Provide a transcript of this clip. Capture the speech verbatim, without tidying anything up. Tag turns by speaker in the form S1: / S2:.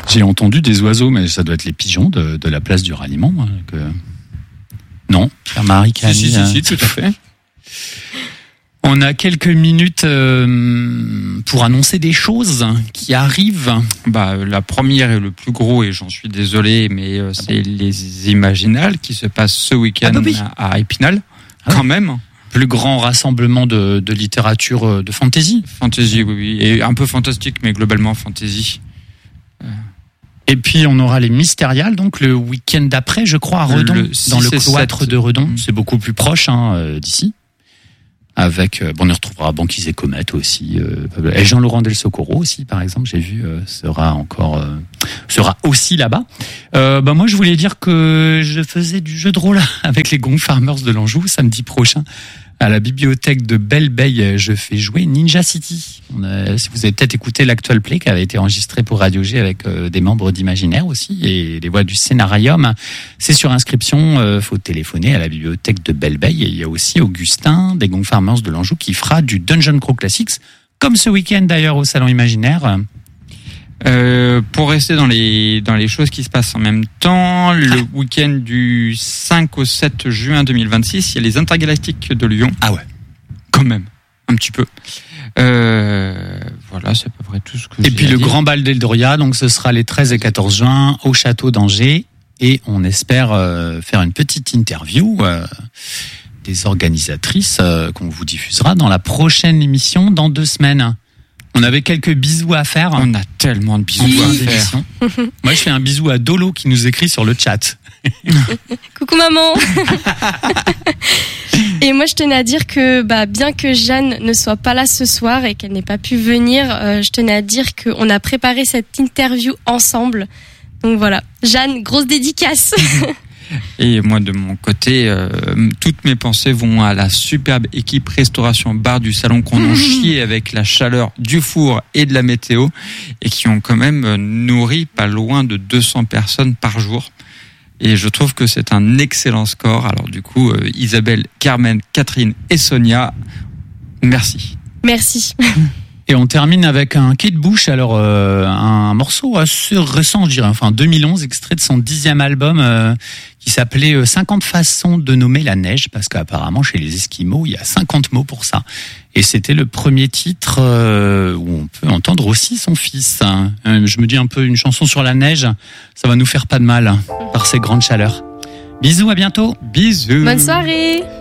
S1: J'ai entendu des oiseaux, mais ça doit être les pigeons de, de la place du ralliement. Hein, que... Non, Pierre-Marie Cani.
S2: Si, si, si, si, tout à fait.
S1: On a quelques minutes euh, pour annoncer des choses qui arrivent.
S2: Bah, la première et le plus gros, et j'en suis désolé, mais euh, c'est ah bon les Imaginales qui se passent ce week-end ah bah oui. à Épinal, ah quand oui. même.
S1: Plus grand rassemblement de, de littérature de fantasy.
S2: Fantasy, oui, oui, et un peu fantastique, mais globalement fantasy. Euh...
S1: Et puis on aura les Mystériales, donc le week-end d'après, je crois, à Redon, le dans le cloître de Redon. Mmh. C'est beaucoup plus proche hein, euh, d'ici. Avec, euh, bon, on y retrouvera Banquise et Comète aussi, euh, et Jean-Laurent Del Socorro aussi, par exemple, j'ai vu, euh, sera encore, euh, sera aussi là-bas. Euh, bah moi, je voulais dire que je faisais du jeu de rôle avec les Gong Farmers de l'Anjou samedi prochain. À la bibliothèque de Belle-Beille, je fais jouer Ninja City. On a, si vous avez peut-être écouté l'actual play qui avait été enregistré pour Radio G avec euh, des membres d'Imaginaire aussi et les voix du Scénarium, c'est sur inscription. Euh, faut téléphoner à la bibliothèque de Belle-Beille. Et il y a aussi Augustin des Gong Farmers de l'Anjou qui fera du Dungeon Crawl Classics, comme ce week-end d'ailleurs au Salon Imaginaire.
S2: Euh, pour rester dans les dans les choses qui se passent en même temps, le ah. week-end du cinq au sept juin deux mille vingt-six, il y a les Intergalactiques de Lyon.
S1: Ah ouais,
S2: quand même, un petit peu. Euh, voilà, c'est à peu près tout ce que j'ai
S1: Et puis
S2: à
S1: le
S2: dire.
S1: Grand Bal d'Eldorya, donc ce sera les treize et quatorze juin au Château d'Angers, et on espère euh, faire une petite interview euh, des organisatrices euh, qu'on vous diffusera dans la prochaine émission dans deux semaines. On avait quelques bisous à faire.
S2: On a tellement de bisous
S1: oui.
S2: à faire.
S1: Moi, je fais un bisou à Dolo qui nous écrit sur le chat.
S3: Coucou maman. Et moi, je tenais à dire que, bah, bien que Jeanne ne soit pas là ce soir et qu'elle n'ait pas pu venir, euh, je tenais à dire qu'on a préparé cette interview ensemble. Donc voilà, Jeanne, grosse dédicace.
S2: Et moi, de mon côté, euh, toutes mes pensées vont à la superbe équipe restauration bar du salon qu'on mmh. a chié avec la chaleur du four et de la météo et qui ont quand même nourri pas loin de deux cents personnes par jour. Et je trouve que c'est un excellent score. Alors du coup, euh, Isabelle, Carmen, Catherine et Sonia, merci.
S3: Merci.
S1: Et on termine avec un Kate Bush, alors euh, un morceau assez récent, je dirais, enfin deux mille onze, extrait de son dixième album euh, qui s'appelait cinquante façons de nommer la neige, parce qu'apparemment chez les Esquimaux, il y a cinquante mots pour ça. Et c'était le premier titre euh, où on peut entendre aussi son fils. Hein. Je me dis un peu une chanson sur la neige, ça va nous faire pas de mal hein, par ces grandes chaleurs. Bisous, à bientôt.
S2: Bisous.
S3: Bonne soirée.